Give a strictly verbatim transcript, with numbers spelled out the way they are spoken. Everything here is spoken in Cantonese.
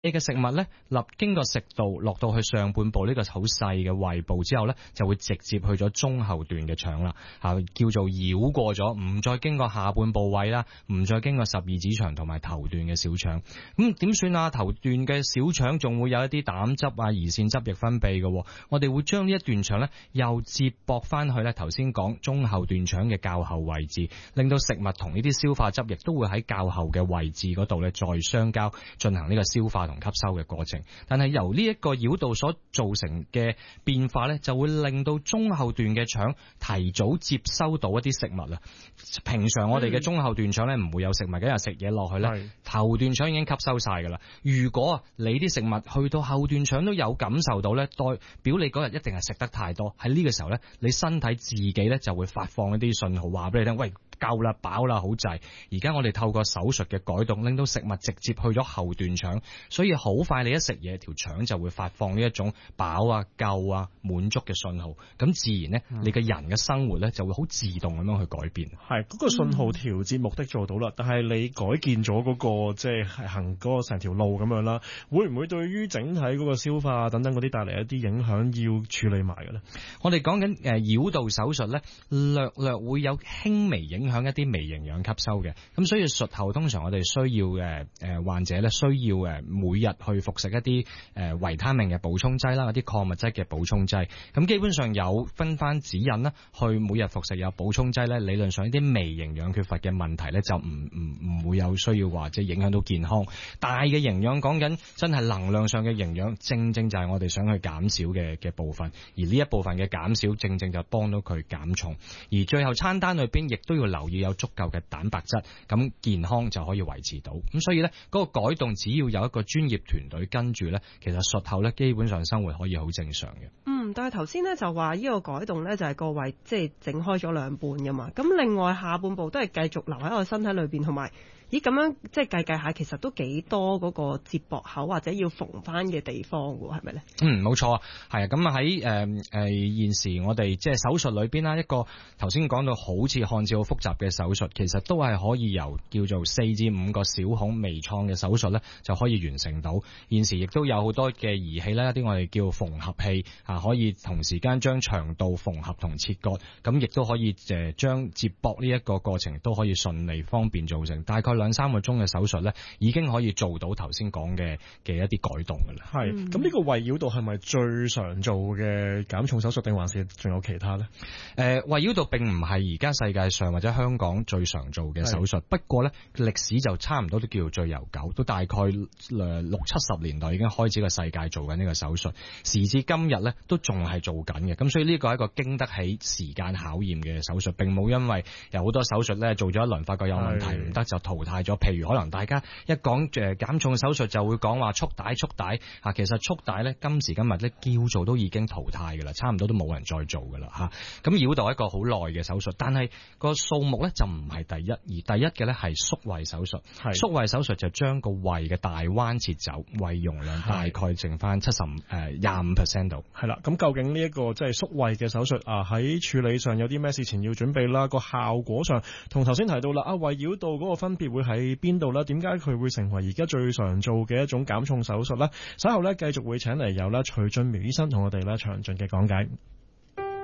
你嘅食物咧，立經過食道落到去上半部呢個好細嘅胃部之後咧，就會直接去咗中後段嘅腸啦，嚇叫做繞過咗，唔再經過下半部胃啦，唔再經過十二指腸同埋頭段嘅小腸。咁點算啊？頭段嘅小腸仲會有一啲膽汁啊、胰腺汁液分泌嘅，我哋會將呢一段腸咧又接駁翻去咧頭先講中後段腸嘅較後位置，令到食物同呢啲消化汁液都會喺較後嘅位置嗰度咧再相交，進行呢個消化同吸收嘅過程。但係由呢一個繞道所造成嘅變化咧，就會令到中後段嘅腸提早接收到一啲食物啦。平常我哋嘅中後段腸咧唔會有食物嘅，因為食嘢落去咧，頭段腸已經吸收晒噶啦。如果你啲食物去到後段腸都有感受到咧，代表你嗰日一定係食得太多。喺呢個時候咧，你身體自己咧就會發放一啲信號，話俾你聽，喂，夠啦，飽啦，好滯。而家我哋透過手術嘅改動，令到食物直接去咗後段腸，所以好快你一食嘢，條腸就會發放呢一種飽啊、夠啊、滿足嘅信號。咁自然呢，嗯、你嘅人嘅生活咧就會好自動咁樣去改變。 係嗰、那個信號調節目的做到啦，嗯、但係你改建咗嗰、那個即係、就是、行嗰個成條路咁樣啦，會唔會對於整體嗰個消化等等嗰啲帶嚟一啲影響要處理埋嘅咧？我哋講緊誒繞道手術咧，略略會有輕微影響。響一啲微營養吸收嘅，咁所以術後通常我哋需要誒誒患者咧需要誒每日去服食一啲誒維他命嘅補充劑啦，一啲礦物質嘅補充劑，咁基本上有分翻指引啦，去每日服食有補充劑咧，理論上呢啲微營養缺乏嘅問題咧就唔唔唔會有需要話即係影響到健康。大嘅營養講緊真係能量上嘅營養，正正就係我哋想去減少嘅嘅部分，而呢一部分嘅減少正正就幫到佢減重，而最後餐單裏邊亦都要留意有足夠嘅蛋白質，咁健康就可以維持到。咁所以呢，嗰個改動只要有一個專業團隊跟住呢，其實術後呢基本上生活可以好正常嘅。 嗯，但係頭先呢就話呢個改動呢就係個胃即係整開咗兩半噶嘛，咁另外下半部都係繼續留喺我身體裏邊，同埋咦咁樣即係計計下，其實都幾多嗰個接駁口或者要縫翻嘅地方喎，係咪呢？ 嗯，冇錯啊，係啊，咁啊喺誒誒現時我哋即係手術裏邊啦，一個頭先講到好似看似好複雜嘅手術，其實都係可以由叫做四至五個小孔微創嘅手術咧，就可以完成到。現時亦都有好多嘅儀器啦，一啲我哋叫縫合器啊，可以同時間將腸道縫合同切割，咁亦都可以誒將接駁呢一個過程都可以順利方便做成。大概兩三個鐘嘅手術咧，已經可以做到頭先講嘅嘅一啲改動㗎啦。 係，咁呢個胃繞道係咪最常做嘅減重手術，定還是仲有其他咧？誒、 呃，胃繞道並唔係而家世界上或者香港最常做嘅手術，不過咧歷史就差唔多都叫做最悠久，都大概誒六七十年代已經開始個世界做緊呢個手術，時至今日咧都仲係做緊嘅。咁所以呢個係一個經得起時間考驗嘅手術，並冇因為有好多手術咧做咗一輪發覺有問題唔得就淘汰咗。譬如可能大家一講誒減重手術就會講話束帶束帶嚇，其實束帶咧今時今日咧叫做都已經淘汰㗎啦，差唔多都冇人再做㗎啦嚇。咁繞道係一個好耐嘅手術，但係個數目咧就唔係第一，而第一嘅咧係縮胃手術。縮胃手術就將個胃嘅大彎切走，胃容量大概剩翻七十五誒廿五 percent 度。係啦，咁究竟呢一個即係縮胃嘅手術啊，喺處理上有啲咩事前要準備啦？個效果上同頭先提到啦，啊胃繞道嗰個分別會喺邊度啦？點解佢會成為而家最常做嘅一種減重手術咧？稍後咧繼續會請嚟有啦徐俊苗醫生同我哋咧詳盡嘅講解。